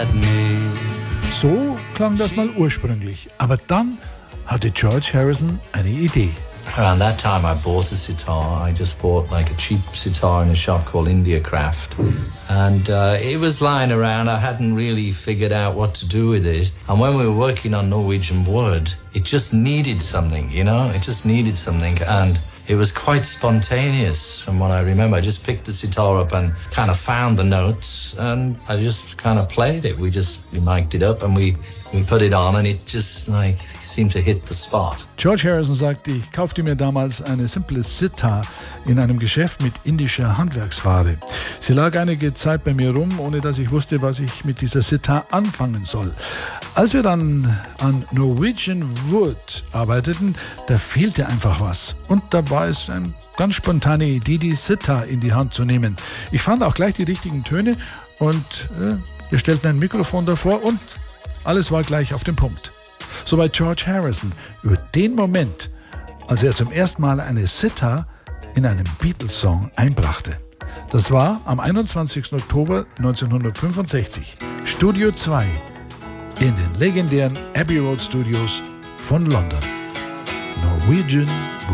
So klang das mal ursprünglich. Aber dann hatte George Harrison eine Idee. Around that time I bought a sitar. I just bought like a cheap sitar in a shop called Indiacraft. And it was lying around. I hadn't really figured out what to do with it. And when we were working on Norwegian Wood, it just needed something, you know? It just needed something. And it was quite spontaneous from what I remember. I just picked the sitar up and kind of found the notes and I just kind of played it. We mic'd it up and we put it on and it just like seemed to hit the spot. George Harrison sagt, ich kaufte mir damals eine simple Sitar in einem Geschäft mit indischer Handwerksware. Sie lag einige Zeit bei mir rum, ohne dass ich wusste, was ich mit dieser Sitar anfangen soll. Als wir dann an Norwegian Wood arbeiteten, da fehlte einfach was. Und da war es eine ganz spontane Idee, die Sitar in die Hand zu nehmen. Ich fand auch gleich die richtigen Töne und wir stellten ein Mikrofon davor und alles war gleich auf dem Punkt. Soweit George Harrison über den Moment, als er zum ersten Mal eine Sitar in einem Beatles-Song einbrachte. Das war am 21. Oktober 1965, Studio 2 in den legendären Abbey Road Studios von London. Norwegian